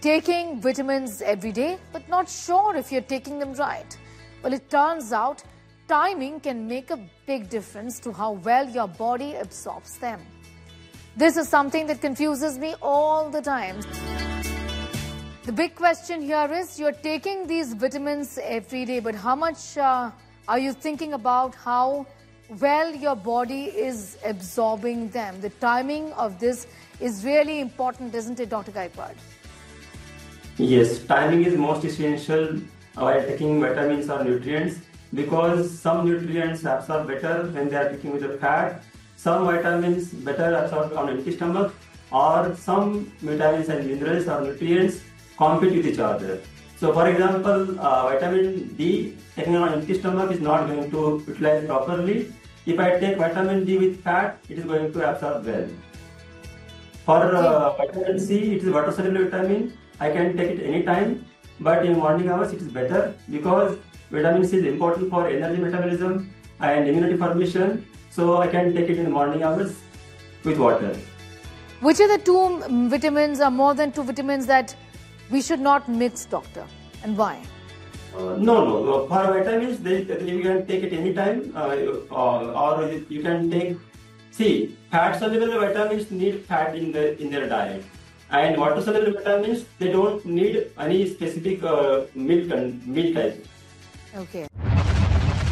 taking vitamins every day, but not sure if you're taking them right. Well, it turns out timing can make a big difference to how well your body absorbs them. This is something that confuses me all the time. The big question here is, you're taking these vitamins every day, but how much are you thinking about how well your body is absorbing them? The timing of this is really important, isn't it, Dr. Gaikwad? Yes, timing is most essential while taking vitamins or nutrients, because some nutrients absorb better when they are taken with the fat, some vitamins better absorb on empty stomach, or some vitamins and minerals or nutrients compete with each other. So for example, vitamin D taken on empty stomach is not going to utilize properly. If I take vitamin D with fat, it is going to absorb well. For vitamin C, it is water soluble vitamin. I can take it anytime, but in morning hours it is better, because vitamin C is important for energy metabolism and immunity formation. So I can take it in the morning hours with water. Which are the two vitamins or more than two vitamins that we should not mix, doctor, and why? No. For vitamins, you can take it anytime, or you can take. See, fat-soluble vitamins need fat in their diet, and water-soluble vitamins, they don't need any specific milk type. Okay.